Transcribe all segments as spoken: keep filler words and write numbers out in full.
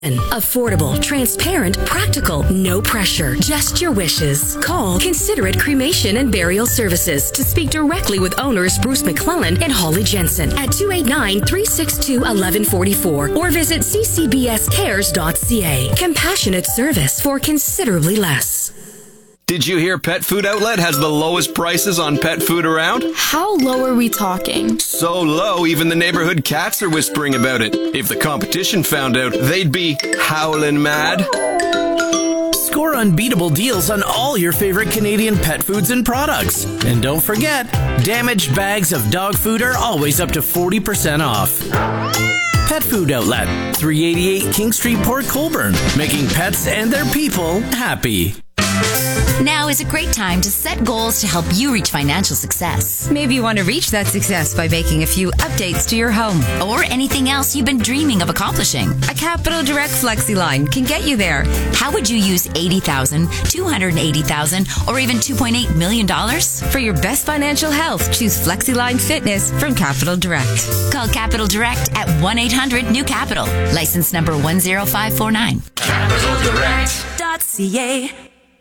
Affordable, transparent, practical, no pressure, just your wishes. Call Considerate Cremation and Burial Services to speak directly with owners Bruce McClellan and Holly Jensen at two eight nine, three six two, one one four four or visit c c b s cares dot c a. Compassionate service for considerably less. Did you hear Pet Food Outlet has the lowest prices on pet food around? How low are we talking? So low, even the neighborhood cats are whispering about it. If the competition found out, they'd be howling mad. Score unbeatable deals on all your favorite Canadian pet foods and products. And don't forget, damaged bags of dog food are always up to forty percent off. Pet Food Outlet, three eighty-eight King Street, Port Colborne, making pets and their people happy. Now is a great time to set goals to help you reach financial success. Maybe you want to reach that success by making a few updates to your home. Or anything else you've been dreaming of accomplishing. A Capital Direct FlexiLine can get you there. How would you use eighty thousand dollars, two hundred eighty thousand dollars, or even two point eight million dollars? For your best financial health, choose FlexiLine Fitness from Capital Direct. Call Capital Direct at one eight hundred new capital. License number one zero five four nine. capital direct dot c a.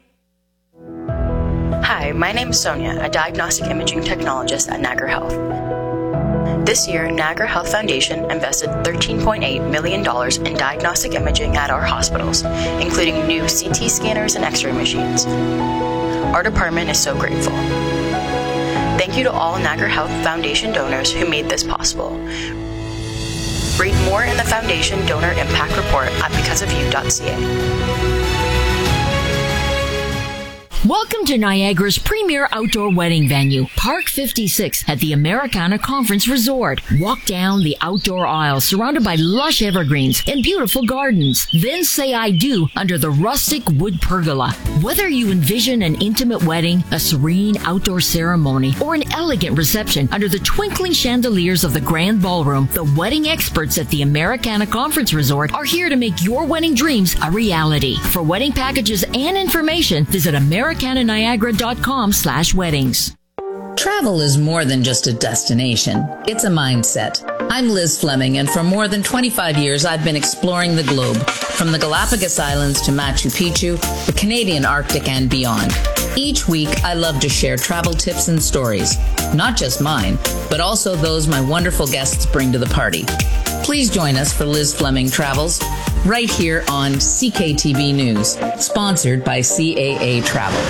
Hi, my name is Sonia, a diagnostic imaging technologist at Niagara Health. This year, Niagara Health Foundation invested thirteen point eight million dollars in diagnostic imaging at our hospitals, including new C T scanners and X-ray machines. Our department is so grateful. Thank you to all Niagara Health Foundation donors who made this possible. Read more in the Foundation Donor Impact Report at because of you dot c a. Welcome to Niagara's premier outdoor wedding venue, Park fifty-six at the Americana Conference Resort. Walk down the outdoor aisle surrounded by lush evergreens and beautiful gardens. Then say I do under the rustic wood pergola. Whether you envision an intimate wedding, a serene outdoor ceremony, or an elegant reception under the twinkling chandeliers of the grand ballroom, the wedding experts at the Americana Conference Resort are here to make your wedding dreams a reality. For wedding packages and information, visit Americana Niagara dot com slash weddings. Travel is more than just a destination. It's a mindset. I'm Liz Fleming, and for more than twenty-five years, I've been exploring the globe, from the Galapagos Islands to Machu Picchu, the Canadian Arctic, and beyond. Each week, I love to share travel tips and stories, not just mine, but also those my wonderful guests bring to the party. Please join us for Liz Fleming Travels, right here on C K T V News, sponsored by C A A Travel.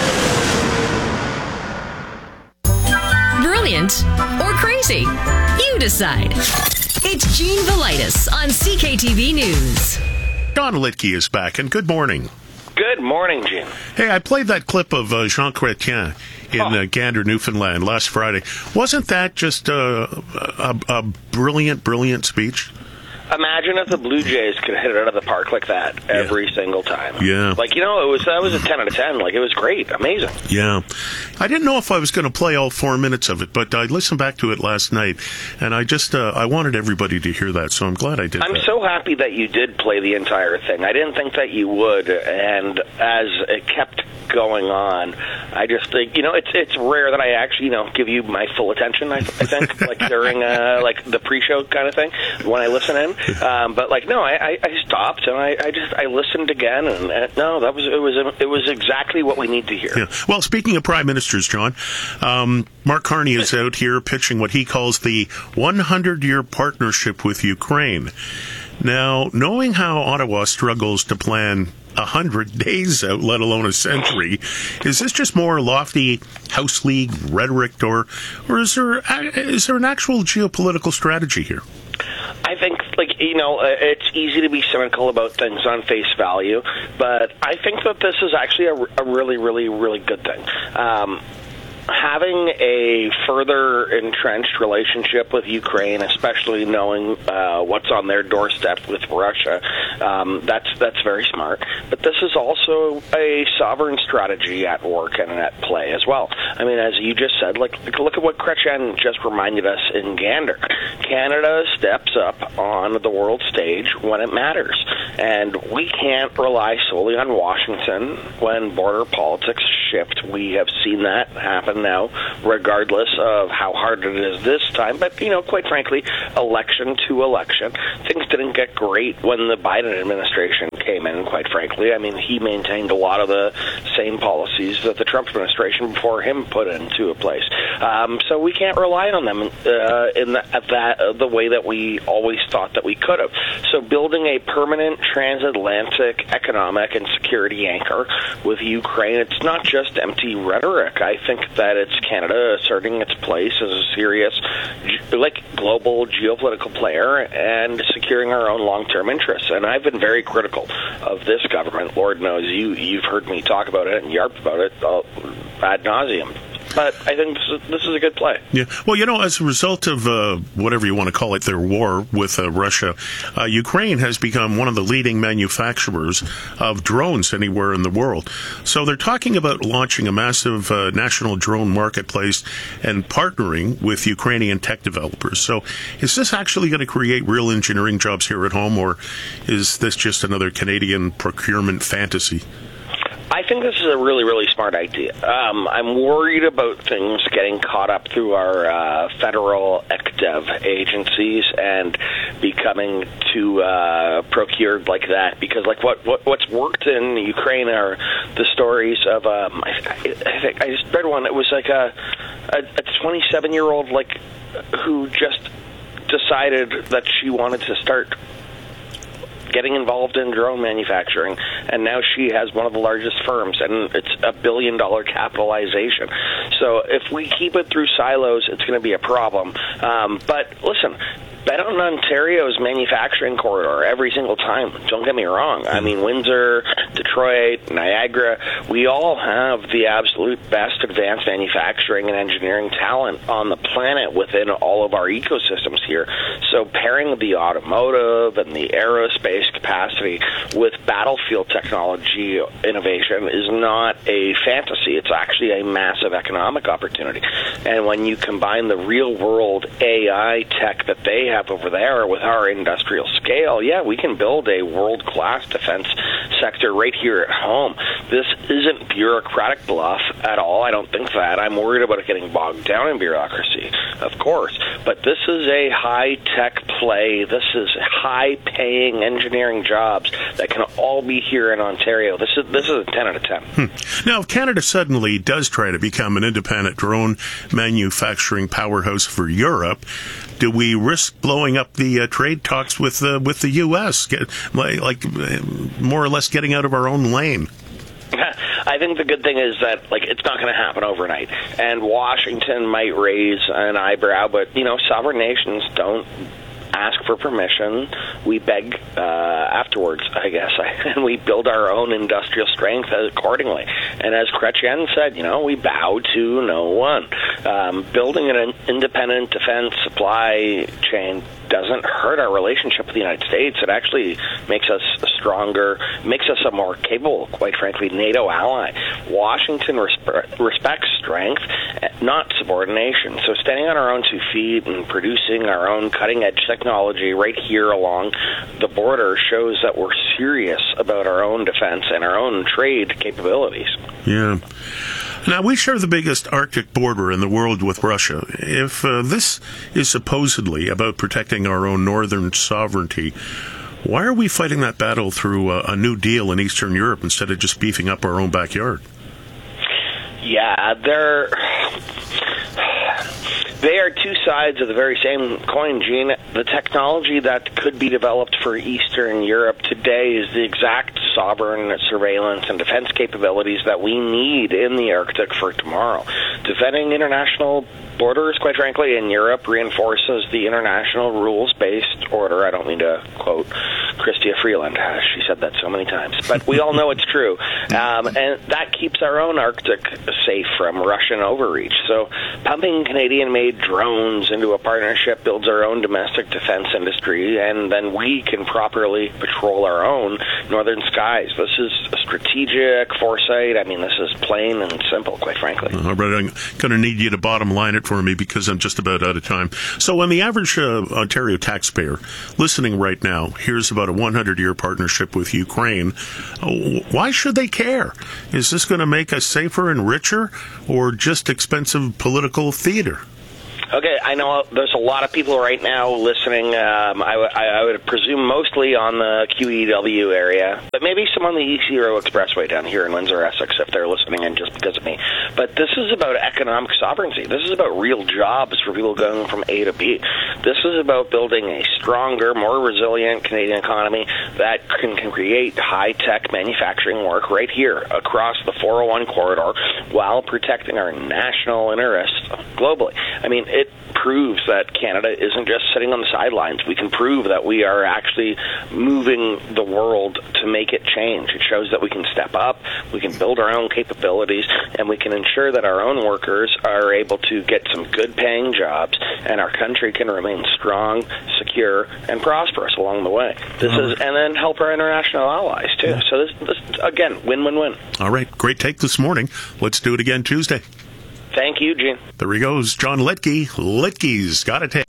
Brilliant or crazy? You decide. It's Gene Velitis on C K T V News. Don Litke is back, and good morning. Good morning, Gene. Hey, I played that clip of uh, Jean Chrétien in oh. uh, Gander, Newfoundland last Friday. Wasn't that just uh, a, a brilliant, brilliant speech? Imagine if the Blue Jays could hit it out of the park like that every yeah. single time. Yeah. Like, you know, it was that was a ten out of ten. Like, it was great. Amazing. Yeah. I didn't know if I was going to play all four minutes of it, but I listened back to it last night, and I just, uh, I wanted everybody to hear that, so I'm glad I did I'm that. so happy that you did play the entire thing. I didn't think that you would, and as it kept going on, I just think, you know, it's it's rare that I actually, you know, give you my full attention, I, I think, like during, uh, like, the pre-show kind of thing, when I listen in. Um, but like no, I, I stopped and I, I just I listened again and uh, no, that was it was it was exactly what we need to hear. Yeah. Well, speaking of prime ministers, John, um, Mark Carney is out here pitching what he calls the one hundred year partnership with Ukraine. Now, knowing how Ottawa struggles to plan a hundred days out, let alone a century, is this just more lofty House League rhetoric, or or is there is there an actual geopolitical strategy here? I think, like, you know, it's easy to be cynical about things on face value, but I think that this is actually a, a really, really, really good thing. Um, having a further entrenched relationship with Ukraine, especially knowing uh, what's on their doorstep with Russia, um, that's that's very smart. But this is also a sovereign strategy at work and at play as well. I mean, as you just said, like, look at what Chrétien just reminded us in Gander. Canada steps up on the world stage when it matters, and we can't rely solely on Washington when border politics shift. We have seen that happen now, regardless of how hard it is this time. But, you know, quite frankly, election to election, things didn't get great when the Biden administration came in, quite frankly. I mean, he maintained a lot of the same policies that the Trump administration before him put into place. Um, so we can't rely on them uh, in the, that uh, the way that we always thought that we could have. So building a permanent transatlantic economic and security anchor with Ukraine, it's not just empty rhetoric. I think that it's Canada asserting its place as a serious, like, global geopolitical player and securing our own long-term interests. And I've been very critical of this government. Lord knows you, you've heard me talk about it and yarp about it uh, ad nauseum. But I think this is, this is a good play. Yeah. Well, you know, as a result of uh, whatever you want to call it, their war with uh, Russia, uh, Ukraine has become one of the leading manufacturers of drones anywhere in the world. So they're talking about launching a massive uh, national drone marketplace and partnering with Ukrainian tech developers. So is this actually going to create real engineering jobs here at home, or is this just another Canadian procurement fantasy? I think this is a really, really smart idea. Um, I'm worried about things getting caught up through our uh, federal E C D E V agencies and becoming too uh, procured like that. Because, like, what, what what's worked in Ukraine are the stories of um, I, I think I just read one. It was like a a twenty-seven-year-old like who just decided that she wanted to start getting involved in drone manufacturing, and now she has one of the largest firms, and it's a billion dollar capitalization. So if we keep it through silos, it's going to be a problem. Um, but listen, bet on Ontario's manufacturing corridor every single time. Don't get me wrong. I mean, Windsor, Detroit, Niagara, we all have the absolute best advanced manufacturing and engineering talent on the planet within all of our ecosystems here. So pairing the automotive and the aerospace capacity with battlefield technology innovation is not a fantasy. It's actually a massive economic opportunity. And when you combine the real-world A I tech that they have over there with our industrial scale, yeah, we can build a world-class defense sector right here at home. This isn't bureaucratic bluff at all. I don't think that. I'm worried about it getting bogged down in bureaucracy, of course. But this is a high-tech play. This is high-paying engineering jobs that can all be here in Ontario. This is this is a ten out of ten. Hmm. Now, if Canada suddenly does try to become an independent drone manufacturing powerhouse for Europe, do we risk blowing up the uh, trade talks with uh, with the U S, Get, like, like uh, more or less getting out of our own lane? I think the good thing is that, like, it's not going to happen overnight, and Washington might raise an eyebrow, but, you know, sovereign nations don't ask for permission. We beg uh, afterwards, I guess, and we build our own industrial strength accordingly. And as Chrétien said, you know, we bow to no one. Um, building an independent defense supply chain doesn't hurt our relationship with the United States. It actually makes us stronger, makes us a more capable, quite frankly, NATO ally. Washington resp- respects strength, not subordination. So standing on our own two feet and producing our own cutting-edge technology right here along the border shows that we're serious about our own defense and our own trade capabilities. Yeah. Now, we share the biggest Arctic border in the world with Russia. If uh, this is supposedly about protecting our own northern sovereignty, why are we fighting that battle through a, a new deal in Eastern Europe instead of just beefing up our own backyard? Yeah, they're... They are two sides of the very same coin, Gene. The technology that could be developed for Eastern Europe today is the exact sovereign surveillance and defense capabilities that we need in the Arctic for tomorrow. Defending international borders, quite frankly, in Europe reinforces the international rules-based order. I don't mean to quote Chrystia Freeland. She said that so many times. But we all know it's true. Um, and that keeps our own Arctic safe from Russian overreach. So pumping Canadian-made drones into a partnership builds our own domestic defense industry, and then we can properly patrol our own northern skies surprise. This is strategic foresight. I mean, this is plain and simple, quite frankly. All right, I'm going to need you to bottom line it for me because I'm just about out of time. So when the average uh, Ontario taxpayer listening right now hears about a one hundred year partnership with Ukraine, uh, why should they care? Is this going to make us safer and richer, or just expensive political theater? Okay, I know there's a lot of people right now listening. Um, I, w- I would presume mostly on the Q E W area, but maybe some on the E C Row Expressway down here in Windsor, Essex, if they're listening in just because of me. But this is about economic sovereignty. This is about real jobs for people going from A to B. This is about building a stronger, more resilient Canadian economy that can, can create high-tech manufacturing work right here across the four oh one corridor while protecting our national interests globally. I mean, it proves that Canada isn't just sitting on the sidelines. We can prove that we are actually moving the world to make it change. It shows that we can step up, we can build our own capabilities, and we can ensure that our own workers are able to get some good-paying jobs, and our country can remain strong, secure, and prosperous along the way. This is, and then help our international allies, too. Yeah. So this, this, again, win-win-win. All right, great take this morning. Let's do it again Tuesday. Thank you, Gene. There he goes, John Litke. Litke's got a take.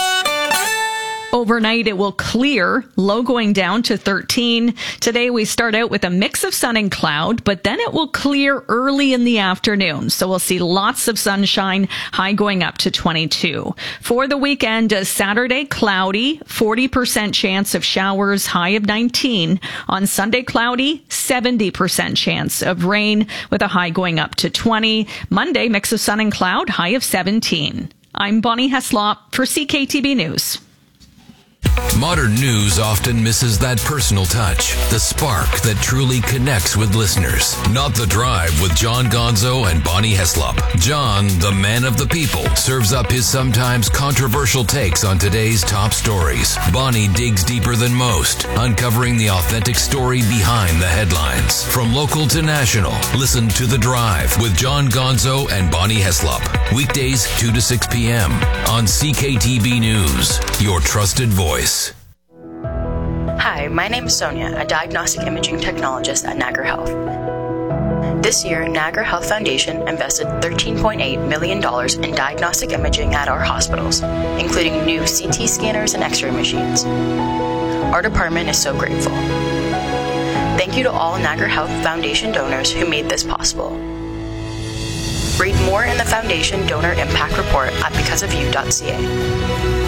Overnight, it will clear, low going down to thirteen. Today, we start out with a mix of sun and cloud, but then it will clear early in the afternoon. So we'll see lots of sunshine, high going up to twenty-two. For the weekend, Saturday, cloudy, forty percent chance of showers, high of nineteen. On Sunday, cloudy, seventy percent chance of rain with a high going up to twenty. Monday, mix of sun and cloud, high of seventeen. I'm Bonnie Heslop for C K T B News. Modern news often misses that personal touch, the spark that truly connects with listeners. Not The Drive with John Gonzo and Bonnie Heslop. John, the man of the people, serves up his sometimes controversial takes on today's top stories. Bonnie digs deeper than most, uncovering the authentic story behind the headlines. From local to national, listen to The Drive with John Gonzo and Bonnie Heslop. Weekdays two to six p.m. on C K T B News, your trusted voice. Hi, my name is Sonia, a diagnostic imaging technologist at Niagara Health. This year, Niagara Health Foundation invested thirteen point eight million dollars in diagnostic imaging at our hospitals, including new C T scanners and X-ray machines. Our department is so grateful. Thank you to all Niagara Health Foundation donors who made this possible. Read more in the Foundation Donor Impact Report at because of you dot c a.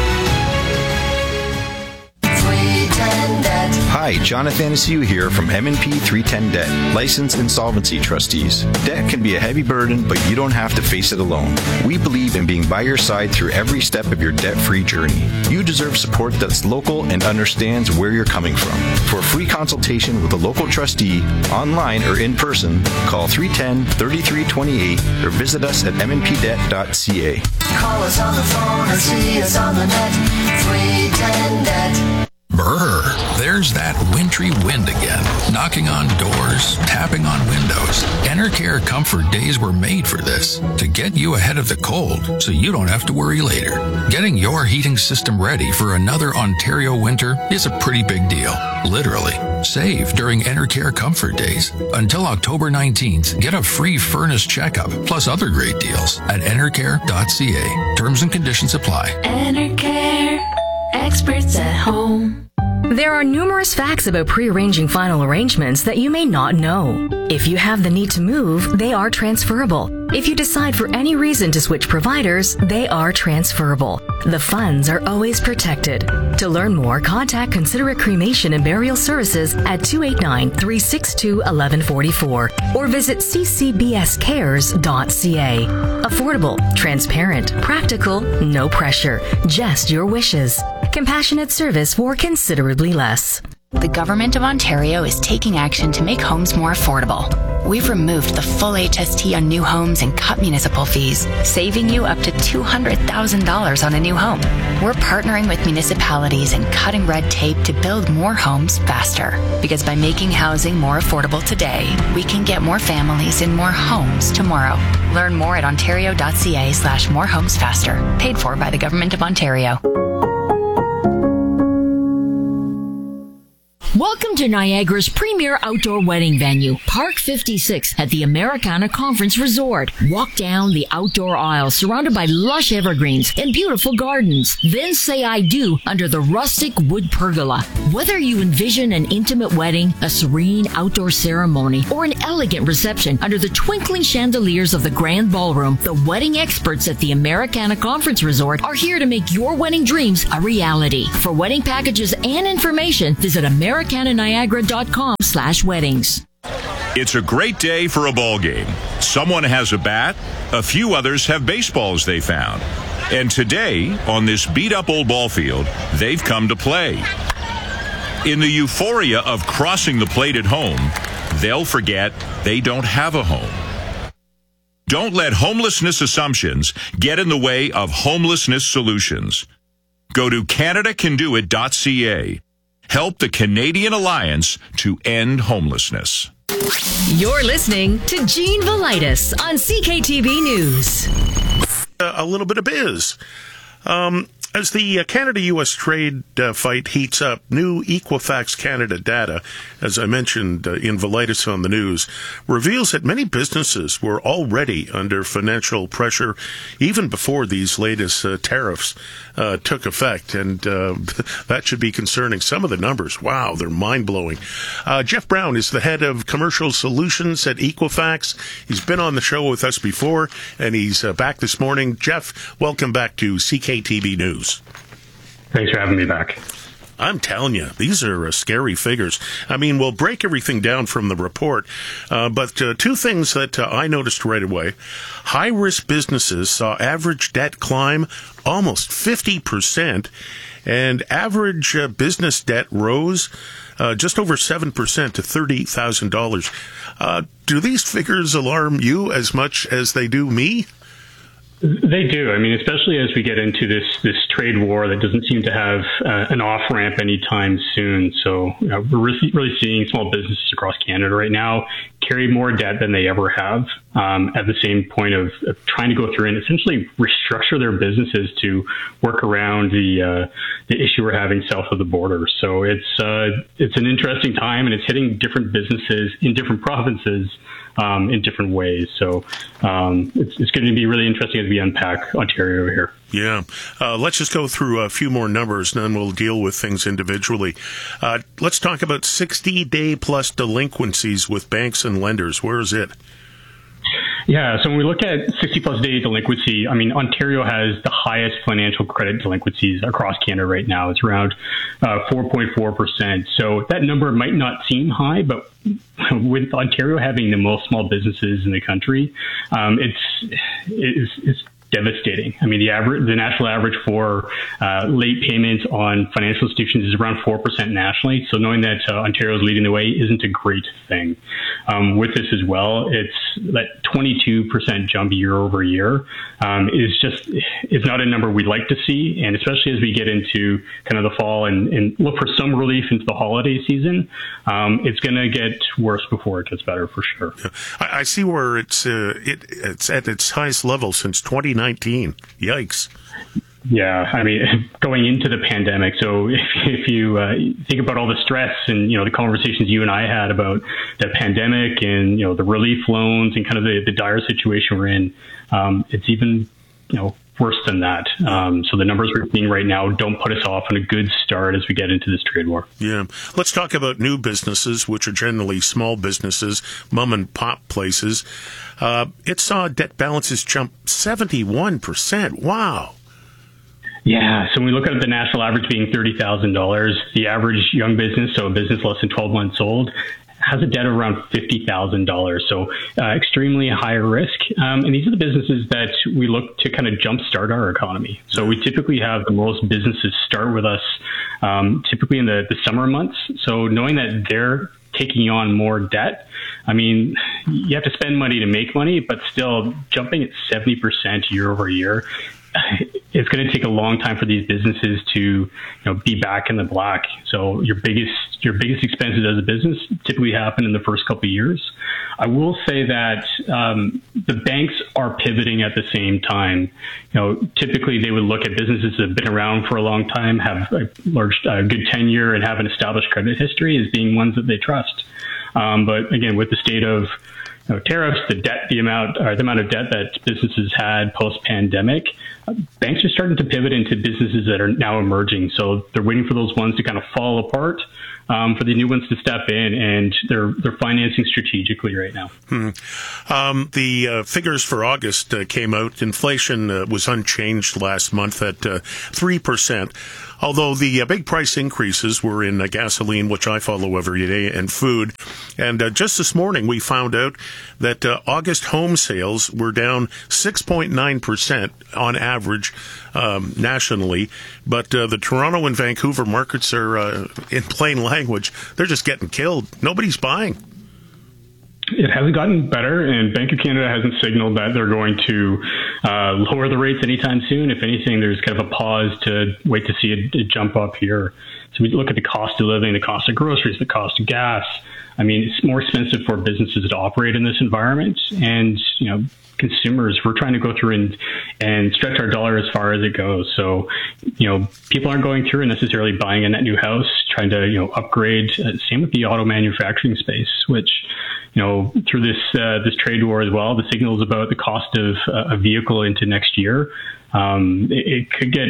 Hi, Jonathan Asiu here from M and P three ten Debt, licensed insolvency trustees. Debt can be a heavy burden, but you don't have to face it alone. We believe in being by your side through every step of your debt-free journey. You deserve support that's local and understands where you're coming from. For a free consultation with a local trustee, online or in person, call three one zero, three three two eight or visit us at m n p debt dot c a. Call us on the phone or see us on the net. three ten debt. Brr, there's that wintry wind again, knocking on doors, tapping on windows. Enercare Comfort Days were made for this, to get you ahead of the cold so you don't have to worry later. Getting your heating system ready for another Ontario winter is a pretty big deal, literally. Save during Enercare Comfort Days. Until October nineteenth, get a free furnace checkup, plus other great deals at enercare dot c a. Terms and conditions apply. Enercare, experts at home. There are numerous facts about pre-arranging final arrangements that you may not know. If you have the need to move, they are transferable. If you decide for any reason to switch providers, they are transferable. The funds are always protected. To learn more, contact Considerate Cremation and Burial Services at two eight nine, three six two, one one four four or visit c c b s cares dot c a. Affordable, transparent, practical, no pressure, just your wishes. Compassionate service for considerably less. The Government of Ontario is taking action to make homes more affordable. We've removed the full H S T on new homes and cut municipal fees, saving you up to two hundred thousand dollars on a new home. We're partnering with municipalities and cutting red tape to build more homes faster. Because by making housing more affordable today, we can get more families in more homes tomorrow. Learn more at ontario dot c a slash more homes faster. Paid for by the Government of Ontario. Welcome to Niagara's premier outdoor wedding venue, Park fifty-six at the Americana Conference Resort. Walk down the outdoor aisle surrounded by lush evergreens and beautiful gardens. Then say I do under the rustic wood pergola. Whether you envision an intimate wedding, a serene outdoor ceremony, or an elegant reception under the twinkling chandeliers of the grand ballroom, the wedding experts at the Americana Conference Resort are here to make your wedding dreams a reality. For wedding packages and information, visit Americana Niagara dot com slash weddings. It's a great day for a ball game. Someone has a bat, a few others have baseballs they found. And today, on this beat-up old ball field, they've come to play. In the euphoria of crossing the plate at home, they'll forget they don't have a home. Don't let homelessness assumptions get in the way of homelessness solutions. Go to Canada Can Do It dot C A. Help the Canadian Alliance to end homelessness. You're listening to Gene Velitis on C K T V News. Uh, a little bit of biz. Um, as the uh, Canada-U S trade uh, fight heats up, new Equifax Canada data, as I mentioned uh, in Velitis on the news, reveals that many businesses were already under financial pressure even before these latest uh, tariffs uh, took effect. And uh, that should be concerning. Some of the numbers, wow, they're mind-blowing. Uh, Jeff Brown is the head of commercial solutions at Equifax. He's been on the show with us before, and he's uh, back this morning. Jeff, welcome back to C K T V News. Thanks for having me back. I'm telling you, these are uh, scary figures. I mean, we'll break everything down from the report, uh, but uh, two things that uh, I noticed right away. High-risk businesses saw average debt climb almost fifty percent, and average uh, business debt rose uh, just over seven percent to thirty thousand dollars. Uh, do these figures alarm you as much as they do me? They do. I mean, especially as we get into this this trade war that doesn't seem to have uh, an off ramp anytime soon. So you know, we're really, really seeing small businesses across Canada right now carry more debt than they ever have. Um, at the same point of, of trying to go through and essentially restructure their businesses to work around the uh, the issue we're having south of the border. So it's uh, it's an interesting time, and it's hitting different businesses in different provinces. Um, in different ways. So um, it's, it's going to be really interesting as we unpack Ontario here. Yeah. Uh, let's just go through a few more numbers, and then we'll deal with things individually. Uh, let's talk about sixty-day plus delinquencies with banks and lenders. Where is it? Yeah, so when we look at sixty plus day delinquency, I mean, Ontario has the highest financial credit delinquencies across Canada right now. It's around uh, four point four percent. So that number might not seem high, but with Ontario having the most small businesses in the country, um, it's, it's, it's devastating. I mean, the average, the national average for uh, late payments on financial institutions is around four percent nationally. So knowing that uh, Ontario is leading the way isn't a great thing. Um, with this as well, it's that twenty-two percent jump year over year um, is just, it's not a number we'd like to see. And especially as we get into kind of the fall and, and look for some relief into the holiday season, um, it's going to get worse before it gets better for sure. I, I see where it's, uh, it, it's at its highest level since twenty nineteen. Yikes. Yeah, I mean, going into the pandemic. So if, if you uh, think about all the stress and, you know, the conversations you and I had about the pandemic and, you know, the relief loans and kind of the, the dire situation we're in, um, it's even, you know, worse than that. Um, so the numbers we're seeing right now don't put us off on a good start as we get into this trade war. Yeah. Let's talk about new businesses, which are generally small businesses, mom and pop places. Uh, it saw debt balances jump seventy-one percent. Wow. Yeah, so when we look at the national average being thirty thousand dollars, the average young business, so a business less than twelve months old, has a debt of around fifty thousand dollars. So uh, extremely high risk. Um, and these are the businesses that we look to kind of jumpstart our economy. So we typically have the most businesses start with us um, typically in the, the summer months. So knowing that they're taking on more debt, I mean, you have to spend money to make money, but still jumping at seventy percent year over year, it's going to take a long time for these businesses to, you know, be back in the black. So your biggest your biggest expenses as a business typically happen in the first couple of years. I will say that um, the banks are pivoting at the same time. You know, typically they would look at businesses that have been around for a long time, have a large, uh, good tenure, and have an established credit history as being ones that they trust. Um, but again, with the state of you know, tariffs, the debt, the amount, or the amount of debt that businesses had post-pandemic, uh, banks are starting to pivot into businesses that are now emerging. So they're waiting for those ones to kind of fall apart, um, for the new ones to step in, and they're they're financing strategically right now. Hmm. Um, the uh, figures for August uh, came out. Inflation uh, was unchanged last month at uh, three percent. Although the uh, big price increases were in uh, gasoline, which I follow every day, and food. And uh, just this morning, we found out that uh, August home sales were down six point nine percent on average um, nationally. But uh, the Toronto and Vancouver markets are, uh, in plain language, they're just getting killed. Nobody's buying. It hasn't gotten better, and Bank of Canada hasn't signaled that they're going to uh, lower the rates anytime soon. If anything, there's kind of a pause to wait to see it, it jump up here. So we look at the cost of living, the cost of groceries, the cost of gas. I mean, it's more expensive for businesses to operate in this environment, and you know, consumers, we're trying to go through and and stretch our dollar as far as it goes. So, you know, people aren't going through and necessarily buying a net new house, trying to, you know, upgrade. Uh, same with the auto manufacturing space, which, you know, through this uh, this trade war as well, the signals about the cost of uh, a vehicle into next year, um, it, it could get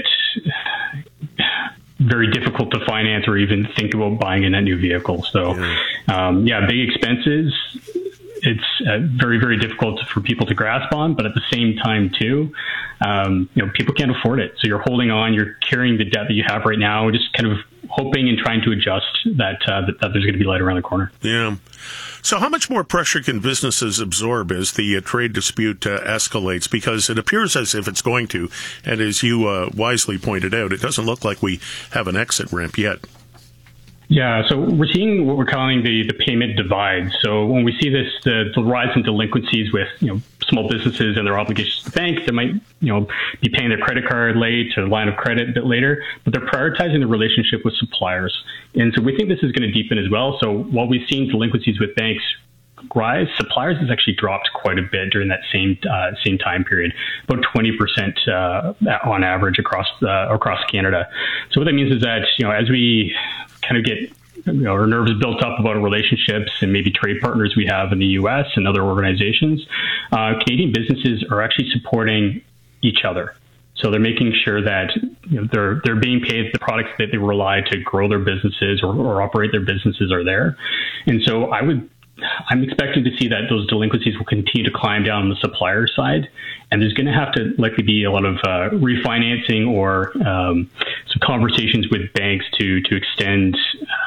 very difficult to finance or even think about buying a net new vehicle. So, um, yeah, big expenses. It's uh, very, very difficult for people to grasp on, but at the same time, too, um, you know, people can't afford it. So you're holding on, you're carrying the debt that you have right now, just kind of hoping and trying to adjust that uh, that, that there's going to be light around the corner. Yeah. So how much more pressure can businesses absorb as the uh, trade dispute uh, escalates? Because it appears as if it's going to, and as you uh, wisely pointed out, it doesn't look like we have an exit ramp yet. Yeah, so we're seeing what we're calling the, the payment divide. So when we see this, the, the rise in delinquencies with, you know, small businesses and their obligations to the bank, they might, you know, be paying their credit card late or line of credit a bit later, but they're prioritizing the relationship with suppliers. And so we think this is going to deepen as well. So while we've seen delinquencies with banks rise, suppliers has actually dropped quite a bit during that same uh, same time period, about twenty percent uh, on average across uh, across Canada. So what that means is that, you know, as we kind of get, you know, our nerves built up about relationships and maybe trade partners we have in the U S and other organizations, uh, Canadian businesses are actually supporting each other. So they're making sure that, you know, they're they're being paid the products that they rely to grow their businesses or, or operate their businesses are there. And so I would I'm expecting to see that those delinquencies will continue to climb down on the supplier side, and there's going to have to likely be a lot of uh, refinancing or um, some conversations with banks to to extend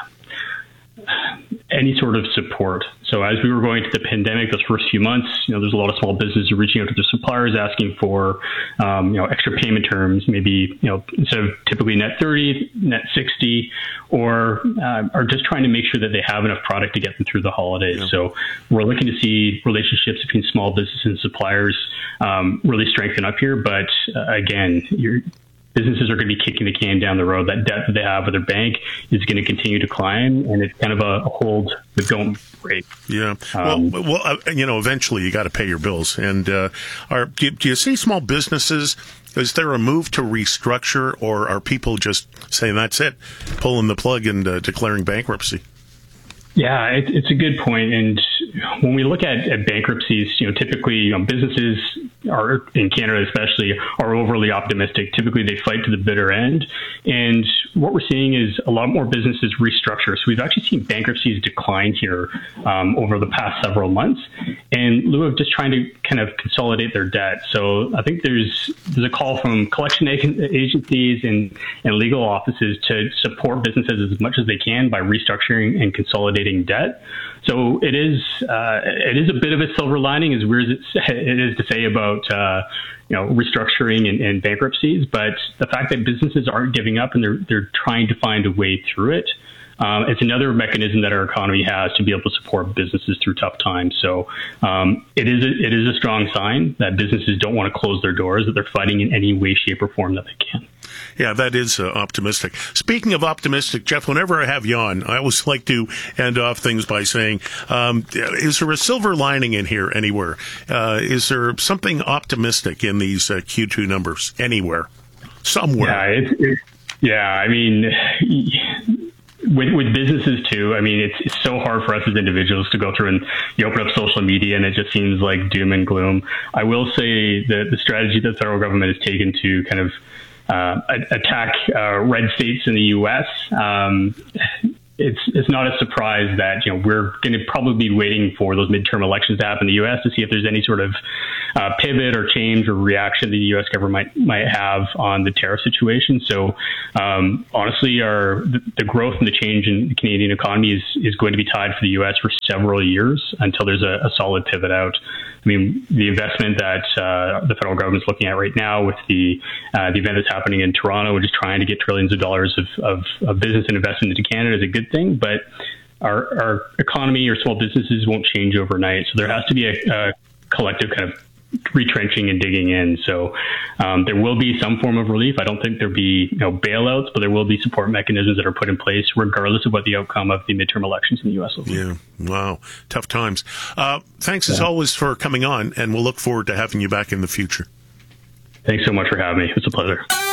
uh, any sort of support. So as we were going to the pandemic, those first few months, you know, there's a lot of small businesses reaching out to their suppliers asking for, um, you know, extra payment terms, maybe, you know, instead of typically net thirty, net sixty, or uh, are just trying to make sure that they have enough product to get them through the holidays. Yeah. So we're looking to see relationships between small businesses and suppliers um, really strengthen up here. But uh, again, you're businesses are going to be kicking the can down the road. That debt that they have with their bank is going to continue to climb, and it's kind of a hold but don't break. Yeah. Um, well, well, uh, you know, eventually you got to pay your bills. And uh, are do you, do you see small businesses? Is there a move to restructure, or are people just saying that's it, pulling the plug and uh, declaring bankruptcy? Yeah, it, it's a good point. And when we look at, at bankruptcies, you know, typically, you know, businesses are in Canada, especially, are overly optimistic. Typically, they fight to the bitter end. And what we're seeing is a lot more businesses restructure. So we've actually seen bankruptcies decline here um, over the past several months, in lieu of just trying to kind of consolidate their debt. So I think there's there's a call from collection agencies and, and legal offices to support businesses as much as they can by restructuring and consolidating debt. So it is uh, it is a bit of a silver lining, as weird as it is to say about uh, you know restructuring and, and bankruptcies. But the fact that businesses aren't giving up and they're they're trying to find a way through it, um, it's another mechanism that our economy has to be able to support businesses through tough times. So um, it is a, it is a strong sign that businesses don't want to close their doors, that they're fighting in any way, shape, or form that they can. Yeah, that is uh, optimistic. Speaking of optimistic, Jeff, whenever I have you on, I always like to end off things by saying, um, is there a silver lining in here anywhere? Uh, is there something optimistic in these uh, Q two numbers anywhere? Somewhere? Yeah, it's, it's, yeah I mean, with, with businesses too, I mean, it's, it's so hard for us as individuals to go through and you open up social media and it just seems like doom and gloom. I will say that the strategy that the federal government has taken to kind of Uh, attack uh, red states in the U S. Um, it's it's not a surprise that you know we're going to probably be waiting for those midterm elections to happen in the U S to see if there's any sort of uh, pivot or change or reaction the U S government might, might have on the tariff situation. So um, honestly, our the, the growth and the change in the Canadian economy is is going to be tied for the U S for several years until there's a, a solid pivot out. I mean, the investment that uh, the federal government is looking at right now with the uh, the event that's happening in Toronto, which is trying to get trillions of dollars of, of, of business and investment into Canada, is a good thing. But our, our economy or small businesses won't change overnight. So there has to be a, a collective kind of retrenching and digging in. So um, there will be some form of relief. I don't think there'll be you know, bailouts, but there will be support mechanisms that are put in place regardless of what the outcome of the midterm elections in the U S will be. Yeah. Wow. Tough times. Uh, thanks yeah. as always for coming on, and we'll look forward to having you back in the future. Thanks so much for having me. It's a pleasure.